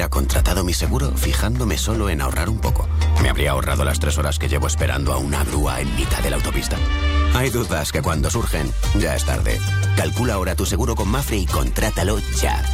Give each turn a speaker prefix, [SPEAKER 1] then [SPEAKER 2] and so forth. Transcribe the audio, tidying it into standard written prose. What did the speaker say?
[SPEAKER 1] hubiera contratado mi seguro fijándome solo en ahorrar un poco. Me habría ahorrado las 3 horas que llevo esperando a una grúa en mitad de la autopista. Hay dudas que cuando surgen, ya es tarde. Calcula ahora tu seguro con Mafre y contrátalo ya.